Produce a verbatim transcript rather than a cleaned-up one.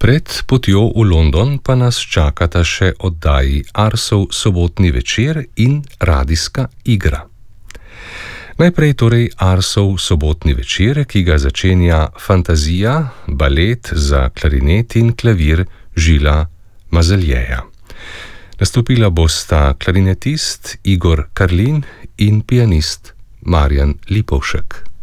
Pred potjo v London pa nas čakata še oddaji Arsov sobotni večer in radijska igra. Najprej torej Arsov sobotni večer, ki ga začenja Fantazija, balet za klarinet in klavir Žila Mazeljeja. Nastopila bosta klarinetist Igor Karlin in pianist Marjan Lipovšek.